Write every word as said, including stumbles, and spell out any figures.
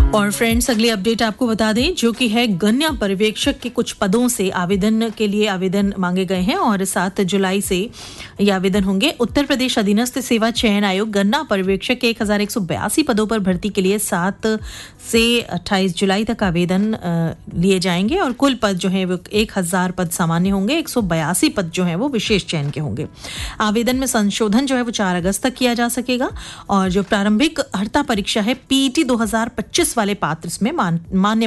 और फ्रेंड्स, अगली अपडेट आपको बता दें जो कि है गन्ना पर्यवेक्षक के कुछ पदों से आवेदन के लिए आवेदन मांगे गए हैं और सात जुलाई से ये आवेदन होंगे। उत्तर प्रदेश अधीनस्थ सेवा चयन आयोग गन्ना पर्यवेक्षक के एक हजार एक सौ बयासी पदों पर भर्ती के लिए सात से अट्ठाईस जुलाई तक आवेदन लिए जाएंगे और कुल पद जो है वो एक हजार पद सामान्य होंगे, एक सौ बयासी पद जो है वो विशेष चयन के होंगे। आवेदन में संशोधन जो है वो चार अगस्त तक किया जा सकेगा और जो प्रारंभिक अर्हता परीक्षा है पीईटी दो हजार पच्चीस वाले पात्र में मान, मान्य